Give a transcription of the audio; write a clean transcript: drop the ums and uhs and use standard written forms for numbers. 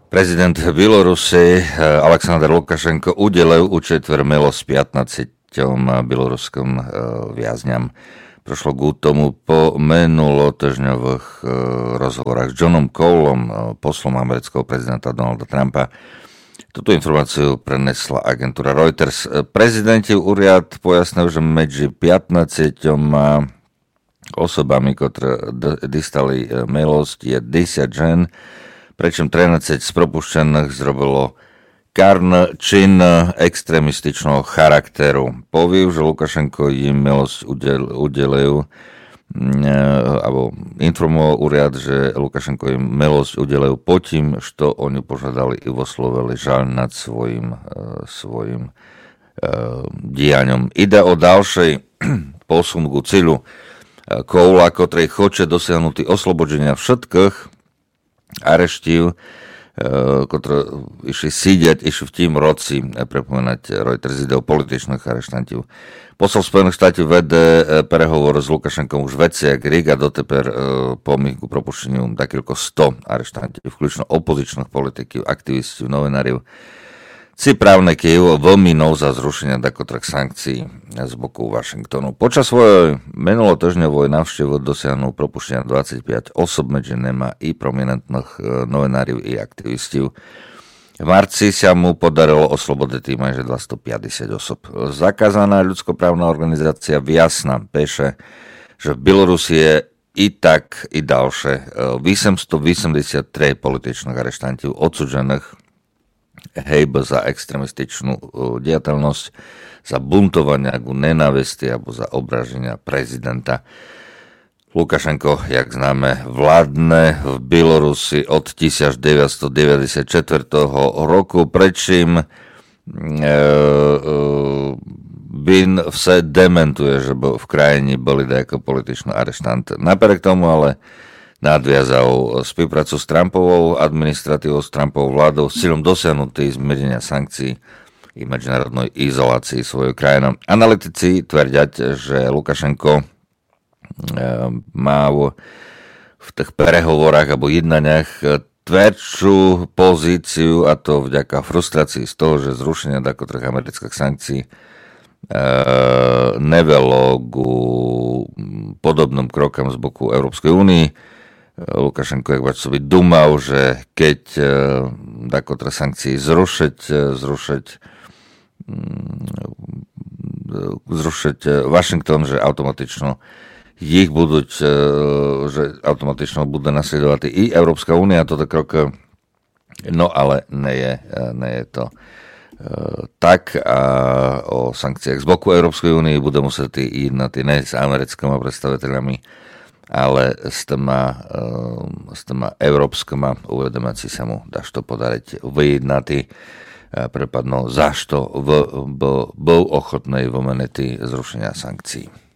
Prezident Bielorusi Aleksandr Lukašenko udelil u četver milosť 15 bieloruskom viazňam. Prošlo k tomu po minulotyžňových rozhovorách s Johnom Colom, poslom amerického prezidenta Donalda Trumpa. Túto informáciu prenesla agentúra Reuters. Prezidentів úrad pojasnil, že medzi 15 osobami, ktoré dostali milosť, je 10 žen, pričom 13 z propuštených zrobilo karný čin extrémističného charakteru. Povie, že Lukašenko im milosť udelil, alebo informoval úrad, že Lukašenko im milosť udelil po tým, što oni požadali i voslovili žal nad svojim diaňom. Ide o ďalší posun ku cíľu Koula, ktorý chce dosiahnuť oslobodzenia všetkých areštív, ktoré išli sídiať v tým roci, pripomínať Reuters ide o političných areštantів. Posol Spojených štátov vede prehovor s Lukašenkom už veci, jak Riga doteper pomých ku propušteniu takýko 100 areštantів, vključno opozičných politikov, aktivistov, novinárov. Ci právnikov veľmi za zrušenia takotrých sankcií z boku Washingtonu. Počas svojej minulotyžňovej návštevy dosiahnu propuštenia 25 osob, medzi nimi i prominentných novinárov i aktivistov. V marci sa mu podarilo oslobodiť majže 250 osob. Zakázaná ľudskoprávna organizácia Viasna píše, že v Bielorusi je i tak i ďalšie 883 političných areštantov odsudžených hejb za extremističnú diateľnosť, za buntovanie ku nenávisti alebo za obraženia prezidenta. Lukašenko, jak známe, vládne v Bielorusi od 1994 roku, pričím Bin vse dementuje, že v krajine boli ako političný areštant. Napriek tomu ale nadviazal spoluprácu s Trumpovou administratívou, s Trumpovou vládou s cieľom dosiahnutý zmiernenia sankcií i medzinárodnej izolácii svojej krajiny. Analytici tvrdiať, že Lukašenko má v tých prehovorách alebo jednaniach tvrdšiu pozíciu, a to vďaka frustrácii z toho, že zrušenie takých amerických sankcií nevelo ku podobným krokom z boku Európskej únie. Lukašenko, jak bač sobie dumał, že keď takotre sankcii zrušiť Washington, že automatično ich budú, že automatično bude nasledovať i Európska únia, toto krok, no ale nie je to tak, a o sankciách z boku Európskej únie bude musieť jednať ne s americkými predstaviteľami, ale s týma európskama uvedomáci sa mu dáš to podariť vyjednatý, prepadno zašto bol ochotný vymeniť zrušenia sankcií.